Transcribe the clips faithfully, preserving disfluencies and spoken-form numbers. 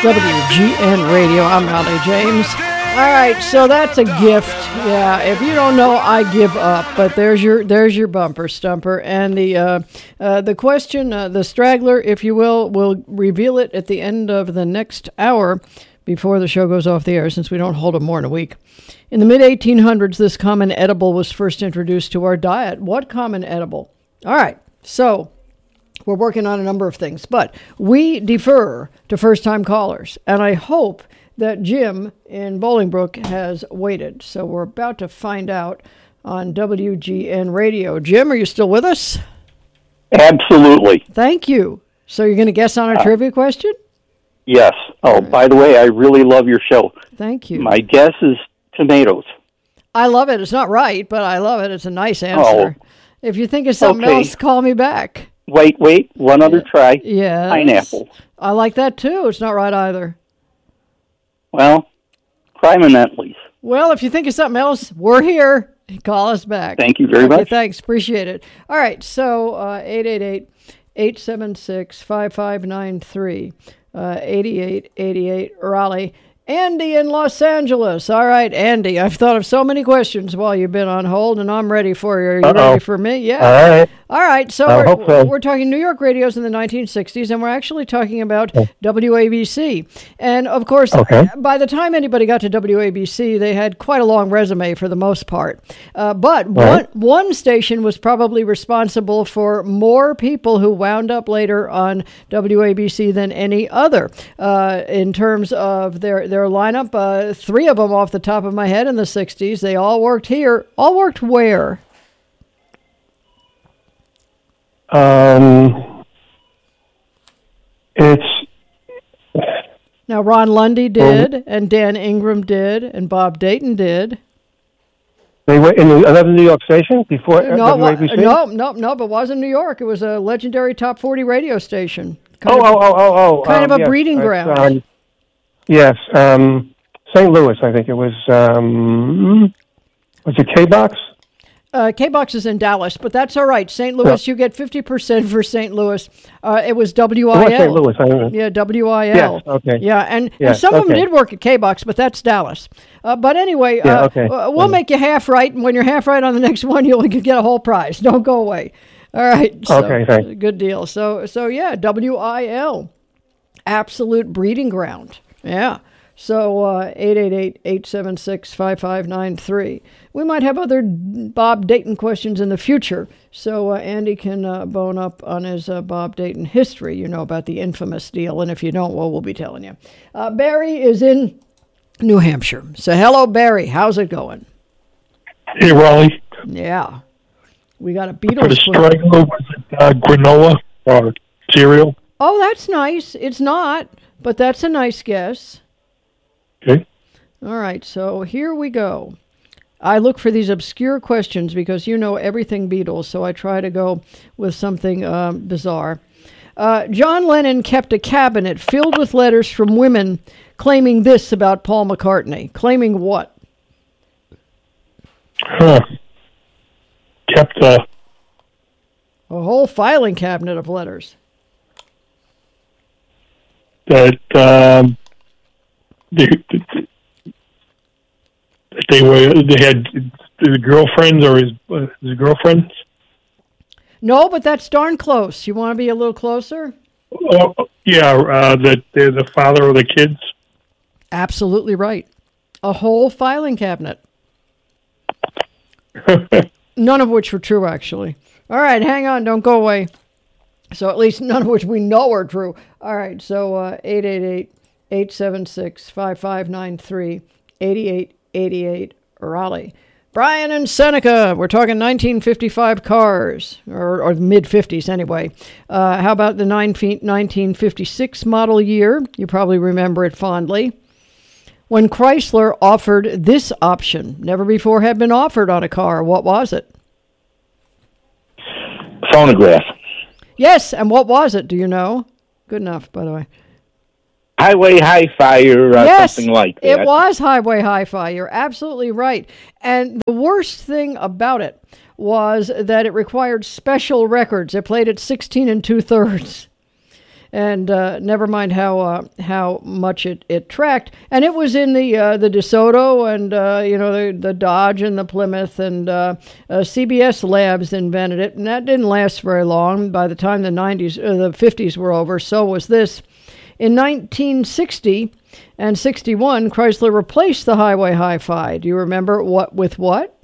W G N Radio. I'm Raleigh James. All right, so that's a gift. Yeah, if you don't know, I give up. But there's your there's your bumper stumper, and the uh, uh, the question, uh, the straggler, if you will, will reveal it at the end of the next hour before the show goes off the air, since we don't hold them more in a week. In the mid eighteen hundreds, this common edible was first introduced to our diet. What common edible? All right, so we're working on a number of things, but we defer to first-time callers, and I hope that Jim in Bolingbrook has waited. So we're about to find out on W G N Radio. Jim, are you still with us? Absolutely. Thank you. So you're going to guess on a uh, trivia question? Yes. Oh, right. By the way, I really love your show. Thank you. My guess is tomatoes. I love it. It's not right, but I love it. It's a nice answer. Oh. If you think of something okay. else, call me back. Wait, wait. One other yeah. try. Yeah. Pineapple. I like that, too. It's not right either. Well, try them at least. Well, if you think of something else, we're here. Call us back. Thank you very okay, much. Thanks. Appreciate it. All right. So, uh, eight eight eight, eight seven six, five five nine three, uh, eight eight eight eight, Raleigh. Andy in Los Angeles. All right, Andy, I've thought of so many questions while you've been on hold, and I'm ready for you. Are you Uh-oh. ready for me? Yeah. All right. All right, so I we're, hope so. we're talking New York radios in the nineteen sixties, and we're actually talking about Okay. W A B C. And, of course, Okay. by the time anybody got to W A B C, they had quite a long resume for the most part. Uh, but Right. one, one station was probably responsible for more people who wound up later on W A B C than any other. Uh, in terms of their, their lineup, uh, three of them off the top of my head in the sixties, they all worked here. All worked where? Um, it's Now, Ron Lundy did, and Dan Ingram did, and Bob Dayton did. they were in another New York station before No, W A B C? no, no, no, but it wasn't New York. It was a legendary top forty radio station. Oh, Kind of, oh, oh, oh, oh. kind um, of a yes, breeding uh, ground. Um, yes, um, Saint Louis, I think it was. Um, was it K-Box? Uh, K-Box is in Dallas, but that's all right. Saint Louis, you get fifty percent for Saint Louis. Uh, it was W I L. It was Saint Louis. I don't know. Yeah, W I L. Yes, okay. Yeah, and, and Yes, some of them okay. did work at K-Box, but that's Dallas. Uh, but anyway, Yeah, uh, okay. uh, we'll make you half right, and when you're half right on the next one, you'll get a whole prize. Don't go away. All right. So, Okay, thanks. Good deal. So, so yeah, W I L, absolute breeding ground. Yeah. So, uh, eight eight eight, eight seven six, five five nine three. We might have other Bob Dayton questions in the future, so uh, Andy can uh, bone up on his uh, Bob Dayton history, you know, about the infamous deal, and if you don't, well, we'll be telling you. Uh, Barry is in New Hampshire. So, hello, Barry. How's it going? Hey, Raleigh. Yeah. We got a For the Beatles. straggler, was it uh, granola or cereal? Oh, that's nice. It's not, but that's a nice guess. Okay. All right, so here we go. I look for these obscure questions because you know everything Beatles, so I try to go with something um, bizarre. Uh, John Lennon kept a cabinet filled with letters from women claiming this about Paul McCartney. Claiming what? Huh. Kept uh, A whole filing cabinet of letters. that um, they, they were they had his girlfriends or his uh, his girlfriends. No, but that's darn close. You want to be a little closer? Oh, yeah, uh, that they're the father of the kids. Absolutely right. A whole filing cabinet. None of which were true, actually. All right, hang on. Don't go away. So at least none of which we know are true. All right, so uh, eight eight eight, eight seven six, five five nine three, eight eight eight eight, Raleigh. Brian and Seneca, we're talking nineteen fifty-five cars, or, or mid-fifties anyway. Uh, how about the nineteen fifty-six model year? You probably remember it fondly. When Chrysler offered this option, never before had been offered on a car, what was it? Phonograph. Yes, and what was it? Do you know? Good enough, by the way. Highway Hi-Fi or uh, Yes, something like that. it was Highway Hi-Fi. You're absolutely right. And the worst thing about it was that it required special records. It played at sixteen and two-thirds. and uh, never mind how uh, how much it, it tracked. And it was in the uh, the DeSoto and uh, you know the, the Dodge and the Plymouth, and uh, uh, C B S Labs invented it, and that didn't last very long. By the time the nineties, uh, the fifties were over, so was this. In nineteen sixty and sixty-one, Chrysler replaced the Highway Hi-Fi. Do you remember what with what?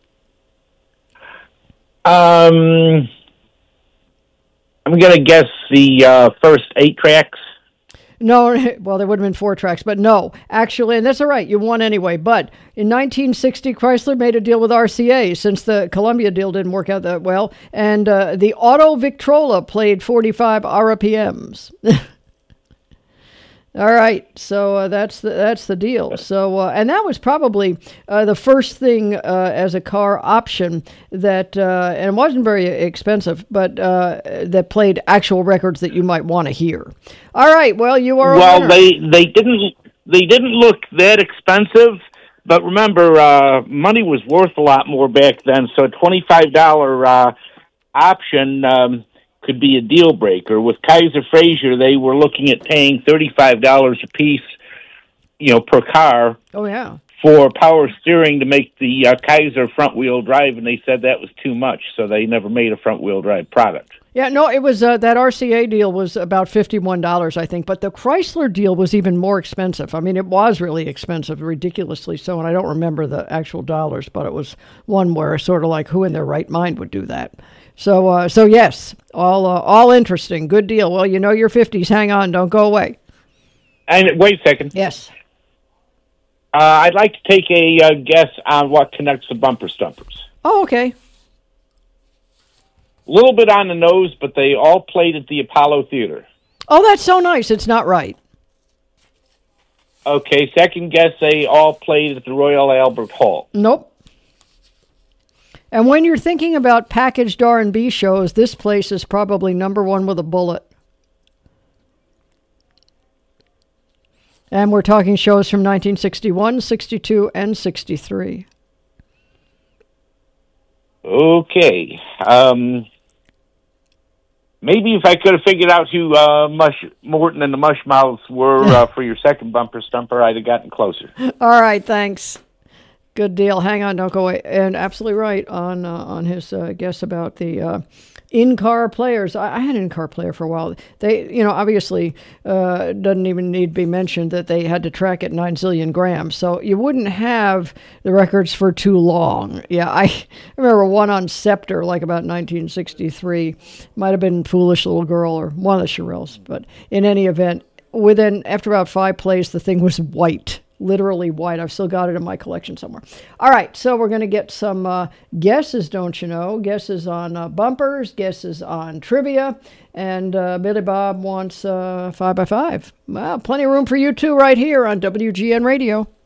Um, I'm going to guess the uh, first eight tracks. No, well, there would have been four tracks, but no. Actually, and that's all right, you won anyway. But in nineteen sixty, Chrysler made a deal with R C A since the Columbia deal didn't work out that well. And uh, the Auto Victrola played forty-five R P Ms. All right, so uh, that's the that's the deal. So uh, and that was probably uh, the first thing uh, as a car option that, uh, and it wasn't very expensive, but uh, that played actual records that you might want to hear. All right, well, you are. Well, they they didn't they didn't look that expensive, but remember, uh, money was worth a lot more back then. So a twenty-five dollar uh, option. Um, could be a deal breaker. With Kaiser Frazer, they were looking at paying thirty-five dollars a piece, you know, per car. Oh, yeah. For power steering to make the uh, Kaiser front-wheel drive, and they said that was too much, so they never made a front-wheel drive product. Yeah, no, it was, uh, that R C A deal was about fifty-one dollars, I think, but the Chrysler deal was even more expensive. I mean, it was really expensive, ridiculously so, and I don't remember the actual dollars, but it was one where sort of like, who in their right mind would do that? So, uh, so yes, all uh, all interesting. Good deal. Well, you know your fifties. Hang on. Don't go away. And wait a second. Yes. Uh, I'd like to take a uh, guess on what connects the bumper stumpers. Oh, okay. A little bit on the nose, but they all played at the Apollo Theater. Oh, that's so nice. It's not right. Okay, second guess, they all played at the Royal Albert Hall. Nope. And when you're thinking about packaged R and B shows, this place is probably number one with a bullet. And we're talking shows from nineteen sixty-one, sixty-two, and sixty-three. Okay. Um, maybe if I could have figured out who uh, Mush Morton and the Mushmouths were uh, for your second bumper stumper, I'd have gotten closer. All right, thanks. Good deal. Hang on, don't go away. And absolutely right on uh, on his uh, guess about the uh, in-car players. I, I had an in-car player for a while. They, you know, obviously uh, doesn't even need to be mentioned that they had to track at nine zillion grams. So you wouldn't have the records for too long. Yeah, I remember one on Scepter, like about nineteen sixty-three. Might have been Foolish Little Girl or one of the Shirelles. But in any event, within after about five plays, the thing was white. Literally white. I've still got it in my collection somewhere. All right, so we're going to get some uh, guesses, don't you know? Guesses on uh, bumpers, guesses on trivia, and uh, Billy Bob wants uh, five by five. Well, plenty of room for you two right here on W G N Radio.